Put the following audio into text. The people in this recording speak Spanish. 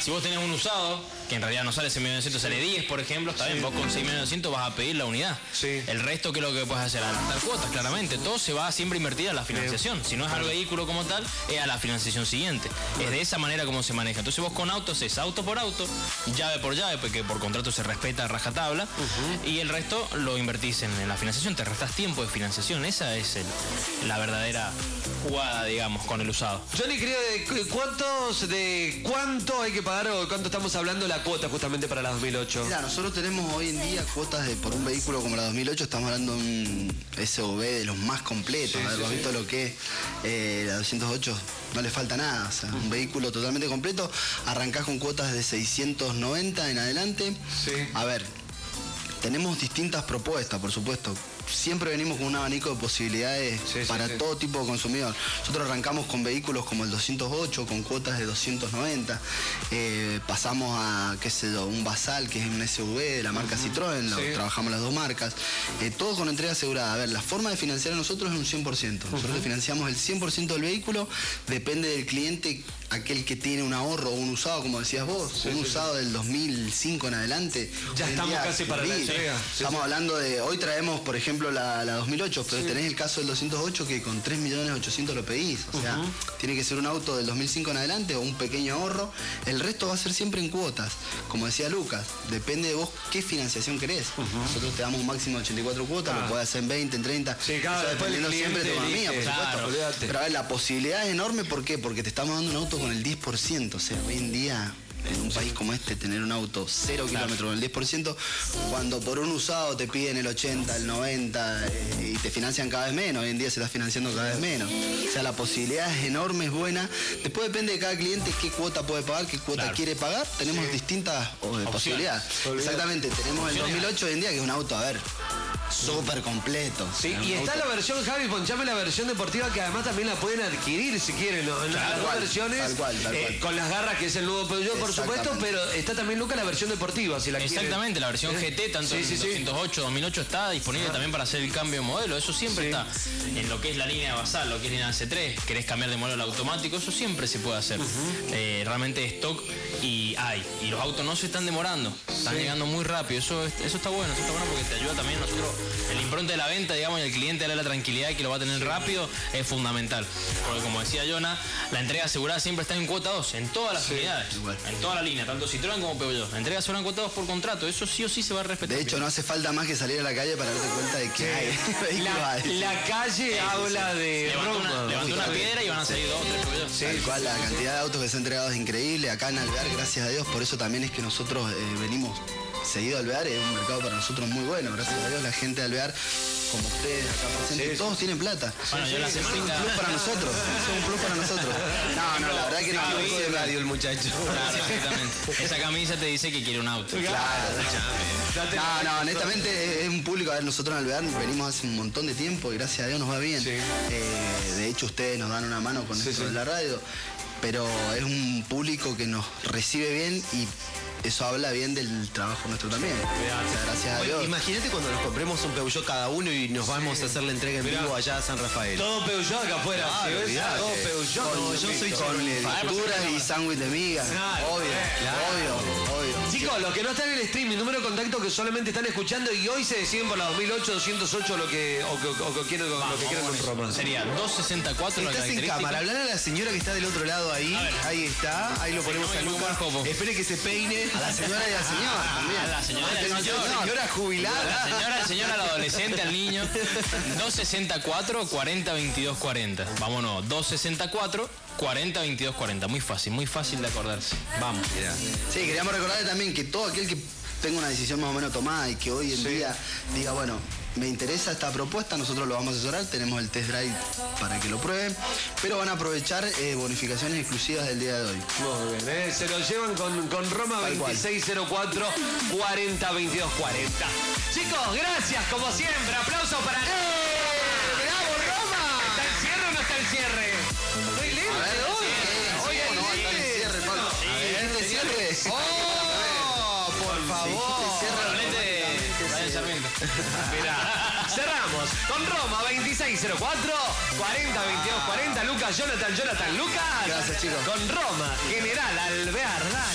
Si vos tenés un usado, que en realidad no sale 6.900.000, sale 10, por ejemplo, está bien, vos con 6.900.000 vas a pedir la unidad. Sí. El resto, ¿qué es lo que puedes hacer? Adelantar cuotas, claramente. Todo se va siempre a invertir a la financiación. Si no es al vehículo como tal, es a la financiación siguiente. Es de esa manera como se maneja. Entonces vos con autos es auto por auto, llave por llave, porque por contrato se respeta a rajatabla, y el resto lo invertís en la financiación, te restás tiempo de financiación. Esa es la verdadera jugada, digamos, con el usado. Johnny, querido, ¿de cuánto hay que pagar o cuánto estamos hablando la cuota justamente para la 2008? Mira, nosotros tenemos hoy en día cuotas por un vehículo como la 2008, estamos hablando de un SUV de los más completos, ¿no? Visto lo que es la 208, no le falta nada, o sea, un vehículo totalmente completo, arrancás con cuotas de 690 en adelante. Sí. A ver, tenemos distintas propuestas, por supuesto. Siempre venimos con un abanico de posibilidades para todo tipo de consumidor. Nosotros arrancamos con vehículos como el 208, con cuotas de 290. Pasamos a, qué sé yo, un Basal, que es un SUV de la marca Citroën. Trabajamos las dos marcas. Todo con entrega asegurada. A ver, la forma de financiar a nosotros es un 100%. Nosotros financiamos el 100% del vehículo. Depende del cliente, aquel que tiene un ahorro o un usado, como decías vos. Un usado del 2005 en adelante. Ya estamos casi para la entrega. Estamos hablando de, hoy traemos, por ejemplo, la 2008, pero tenés el caso del 208 que con 3.800.000 lo pedís. O sea, tiene que ser un auto del 2005 en adelante o un pequeño ahorro. El resto va a ser siempre en cuotas. Como decía Lucas, depende de vos qué financiación querés. Nosotros te damos un máximo de 84 cuotas, lo podés hacer en 20, en 30. Sí, cada eso dependiendo siempre de tu economía, por supuesto. Claro, pero a ver, la posibilidad es enorme, ¿por qué? Porque te estamos dando un auto con el 10%. O sea, hoy en día, en un país como este, tener un auto 0 kilómetros con el 10%, cuando por un usado te piden el 80, el 90 y te financian cada vez menos, hoy en día se está financiando cada vez menos. O sea, la posibilidad es enorme, es buena. Después depende de cada cliente qué cuota puede pagar, qué cuota quiere pagar. Tenemos distintas posibilidades. Exactamente, tenemos el 2008 hoy en día, que es un auto, a ver, súper completo. Sí, y está la versión, Javi, ponchame la versión deportiva, que además también la pueden adquirir si quieren, ¿no? En las dos versiones, tal cual. con las garras, que es el nuevo Peugeot, por supuesto, pero está también, Luca, la versión deportiva, si la quieren. Exactamente, la versión GT, tanto en 208, 2008, está disponible también para hacer el cambio de modelo. Eso siempre está en lo que es la línea Basal, lo que es línea C3. Querés cambiar de modelo al automático, eso siempre se puede hacer. Realmente stock y hay. Y los autos no se están demorando, están llegando muy rápido. Eso está bueno, porque te ayuda también. Nosotros, el impronta de la venta, digamos, y el cliente darle la tranquilidad de que lo va a tener rápido, es fundamental. Porque como decía Jonah, la entrega asegurada siempre está en cuota 2, en todas las unidades, en toda la línea, tanto Citroën como Peugeot. La entrega asegurada en cuota 2 por contrato, eso sí o sí se va a respetar. De hecho, no hace falta más que salir a la calle para darte cuenta de que hay. La calle habla de levantó una piedra y van a salir 2 o 3 Peugeot. Tal cual, la cantidad de autos que se han entregado es increíble. Acá en Alvear, gracias a Dios, por eso también es que nosotros venimos seguido a Alvear, es un mercado para nosotros muy bueno. Gracias a Dios, la gente de Alvear, como ustedes acá presentes, todos tienen plata. Bueno, yo la es un semana plus para nosotros. Es un plus para nosotros. No, la verdad que no equivoco de radio el muchacho. Claro, exactamente. Esa camisa te dice que quiere un auto. Claro. No, honestamente es un público. A ver, nosotros en Alvear venimos hace un montón de tiempo y gracias a Dios nos va bien. De hecho, ustedes nos dan una mano con esto de la radio. Pero es un público que nos recibe bien y eso habla bien del trabajo nuestro también. O sea, gracias a Dios. Imagínate cuando nos compremos un Peugeot cada uno y nos vamos a hacer la entrega en vivo allá a San Rafael. Todo Peugeot acá afuera. Todo Peugeot. No, yo soy con facturas y sándwich de miga. Obvio. Chicos, los que no están en el streaming, número de contacto que solamente están escuchando y hoy se deciden por la 2008, 208 lo que quieran con Roma. Sería 264 la Estás en característica. cámara, hablar a la señora que está del otro lado ahí. Ahí está, ahí lo ponemos a Lucas. Espere que se peine. A la señora y al señor también. A la señora y al señor. Señora jubilada. La señora, al adolescente, al niño. 264 40 22 40. Vámonos, 264 40 22 40. Muy fácil de acordarse. Vamos. Sí, queríamos recordarle también que todo aquel que tenga una decisión más o menos tomada y que hoy en día diga, bueno, me interesa esta propuesta, nosotros lo vamos a asesorar, tenemos el test drive para que lo prueben, pero van a aprovechar bonificaciones exclusivas del día de hoy. Muy bien, se lo llevan con Roma 2604 40 22 40. Chicos, gracias como siempre, aplausos para... ¡Bravo, Roma! ¿Está el cierre o no está el cierre? Estoy lindo hoy. Este cierre. ¡Oh! Por favor. Mira, cerramos con Roma 2604 40 22 40. Lucas, Jonathan, Lucas. Gracias, chicos. Con Roma, General Alvear.